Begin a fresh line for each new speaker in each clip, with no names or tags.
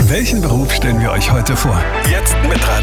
Welchen Beruf stellen wir euch heute vor? Jetzt mitraten.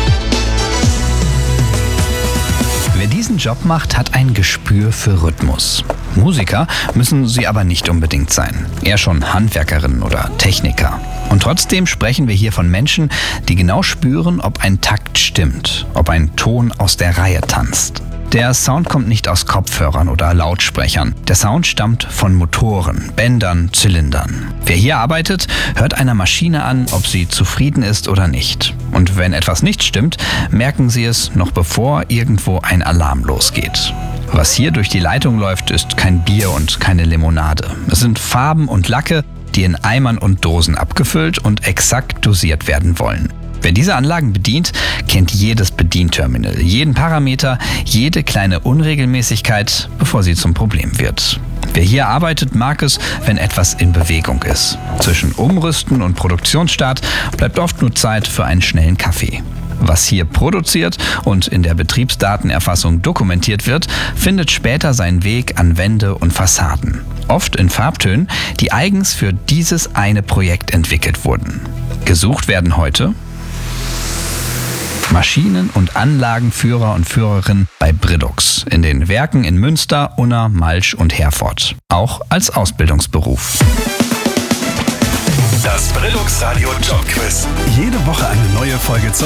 Wer diesen Job macht, hat ein Gespür für Rhythmus. Musiker müssen sie aber nicht unbedingt sein. Eher schon Handwerkerinnen oder Techniker. Und trotzdem sprechen wir hier von Menschen, die genau spüren, ob ein Takt stimmt, ob ein Ton aus der Reihe tanzt. Der Sound kommt nicht aus Kopfhörern oder Lautsprechern. Der Sound stammt von Motoren, Bändern, Zylindern. Wer hier arbeitet, hört einer Maschine an, ob sie zufrieden ist oder nicht. Und wenn etwas nicht stimmt, merken sie es noch bevor irgendwo ein Alarm losgeht. Was hier durch die Leitung läuft, ist kein Bier und keine Limonade. Es sind Farben und Lacke, die in Eimern und Dosen abgefüllt und exakt dosiert werden wollen. Wer diese Anlagen bedient, kennt jedes Bedienterminal, jeden Parameter, jede kleine Unregelmäßigkeit, bevor sie zum Problem wird. Wer hier arbeitet, mag es, wenn etwas in Bewegung ist. Zwischen Umrüsten und Produktionsstart bleibt oft nur Zeit für einen schnellen Kaffee. Was hier produziert und in der Betriebsdatenerfassung dokumentiert wird, findet später seinen Weg an Wände und Fassaden. Oft in Farbtönen, die eigens für dieses eine Projekt entwickelt wurden. Gesucht werden heute Maschinen- und Anlagenführer und Führerinnen bei Bridux in den Werken in Münster, Unna, Malsch und Herford. Auch als Ausbildungsberuf.
Das Bridux Radio Jobquiz. Jede Woche eine neue Folge zum